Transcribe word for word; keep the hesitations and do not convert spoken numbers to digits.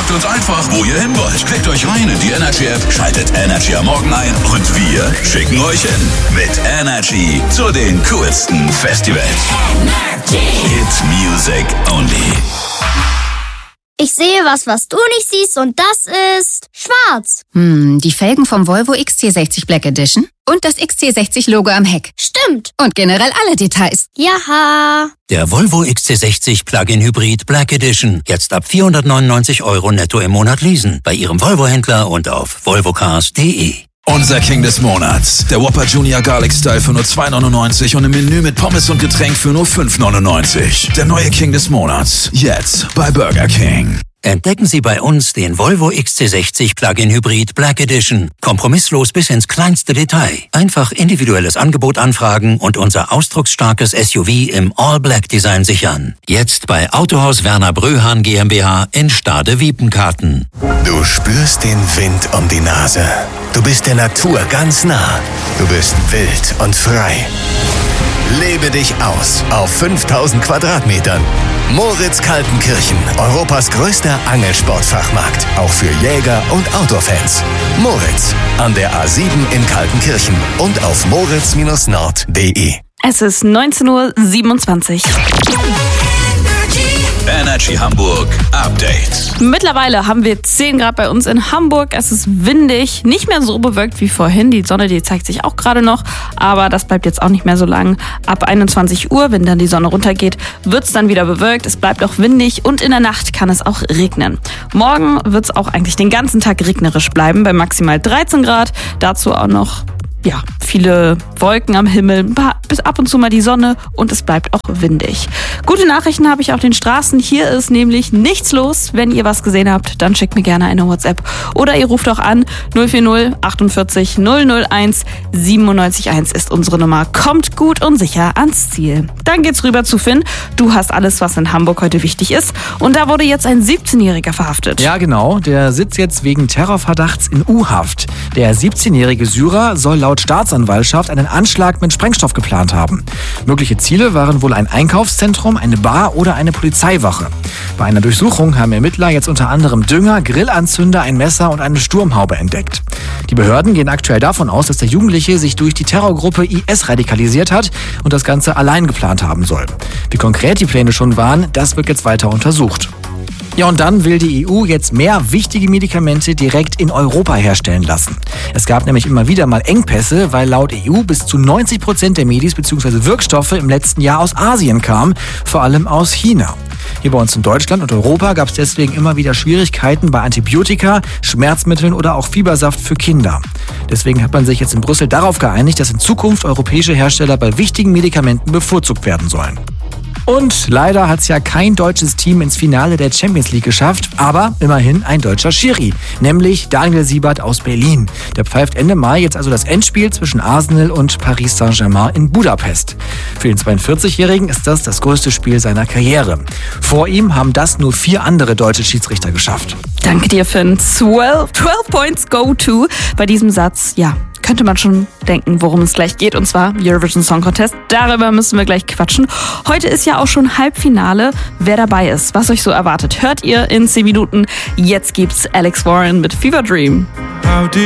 Sagt uns einfach, wo ihr hin wollt. Klickt euch rein in die Energy App, schaltet Energy am Morgen ein und wir schicken euch hin. Mit Energy zu den coolsten Festivals. Energy. It's music only. Ich sehe was, was du nicht siehst, und das ist schwarz. Hm, die Felgen vom Volvo X C sechzig Black Edition und das X C sechzig Logo am Heck. Stimmt. Und generell alle Details. Jaha. Der Volvo X C sechzig Plug-in Hybrid Black Edition. Jetzt ab vierhundertneunundneunzig Euro netto im Monat leasen. Bei Ihrem Volvo-Händler und auf volvocars punkt de. Unser King des Monats. Der Whopper Junior Garlic Style für nur zwei neunundneunzig und im Menü mit Pommes und Getränk für nur fünf neunundneunzig. Der neue King des Monats. Jetzt bei Burger King. Entdecken Sie bei uns den Volvo X C sechzig Plug-in Hybrid Black Edition. Kompromisslos bis ins kleinste Detail. Einfach individuelles Angebot anfragen und unser ausdrucksstarkes S U V im All-Black-Design sichern. Jetzt bei Autohaus Werner Bröhan GmbH in Stade-Wiepenkarten. Du spürst den Wind um die Nase. Du bist der Natur ganz nah. Du bist wild und frei. Lebe dich aus auf fünftausend Quadratmetern. Moritz Kaltenkirchen, Europas größter Angelsportfachmarkt. Auch für Jäger und Outdoor-Fans. Moritz, an der A sieben in Kaltenkirchen und auf moritz nord punkt de. Es ist neunzehn Uhr siebenundzwanzig. Energy Hamburg Update. Mittlerweile haben wir zehn Grad bei uns in Hamburg. Es ist windig, nicht mehr so bewölkt wie vorhin. Die Sonne, die zeigt sich auch gerade noch, aber das bleibt jetzt auch nicht mehr so lang. Ab einundzwanzig Uhr, wenn dann die Sonne runtergeht, wird es dann wieder bewölkt. Es bleibt auch windig und in der Nacht kann es auch regnen. Morgen wird es auch eigentlich den ganzen Tag regnerisch bleiben, bei maximal dreizehn Grad. Dazu auch noch ja, viele Wolken am Himmel, bis ab und zu mal die Sonne und es bleibt auch windig. Gute Nachrichten habe ich auf den Straßen. Hier ist nämlich nichts los. Wenn ihr was gesehen habt, dann schickt mir gerne eine WhatsApp. Oder ihr ruft auch an. null vier null achtundvierzig null null eins siebenundneunzig eins ist unsere Nummer. Kommt gut und sicher ans Ziel. Dann geht's rüber zu Finn. Du hast alles, was in Hamburg heute wichtig ist. Und da wurde jetzt ein siebzehnjähriger verhaftet. Ja, genau. Der sitzt jetzt wegen Terrorverdachts in U-Haft. Der siebzehnjährige Syrer soll laut Staatsanwaltschaft einen Anschlag mit Sprengstoff geplant haben. Mögliche Ziele waren wohl ein Einkaufszentrum, eine Bar oder eine Polizeiwache. Bei einer Durchsuchung haben Ermittler jetzt unter anderem Dünger, Grillanzünder, ein Messer und eine Sturmhaube entdeckt. Die Behörden gehen aktuell davon aus, dass der Jugendliche sich durch die Terrorgruppe I S radikalisiert hat und das Ganze allein geplant haben soll. Wie konkret die Pläne schon waren, das wird jetzt weiter untersucht. Ja, und dann will die E U jetzt mehr wichtige Medikamente direkt in Europa herstellen lassen. Es gab nämlich immer wieder mal Engpässe, weil laut E U bis zu neunzig Prozent der Medis bzw. Wirkstoffe im letzten Jahr aus Asien kamen, vor allem aus China. Hier bei uns in Deutschland und Europa gab es deswegen immer wieder Schwierigkeiten bei Antibiotika, Schmerzmitteln oder auch Fiebersaft für Kinder. Deswegen hat man sich jetzt in Brüssel darauf geeinigt, dass in Zukunft europäische Hersteller bei wichtigen Medikamenten bevorzugt werden sollen. Und leider hat es ja kein deutsches Team ins Finale der Champions League geschafft, aber immerhin ein deutscher Schiri, nämlich Daniel Siebert aus Berlin. Der pfeift Ende Mai jetzt also das Endspiel zwischen Arsenal und Paris Saint-Germain in Budapest. Für den zweiundvierzigjährigen ist das das größte Spiel seiner Karriere. Vor ihm haben das nur vier andere deutsche Schiedsrichter geschafft. Danke dir, Finn. zwölf, zwölf Points go to bei diesem Satz, ja. Könnte man schon denken, worum es gleich geht, und zwar Eurovision Song Contest. Darüber müssen wir gleich quatschen. Heute ist ja auch schon Halbfinale. Wer dabei ist, was euch so erwartet, hört ihr in zehn Minuten. Jetzt gibt's Alex Warren mit Fever Dream.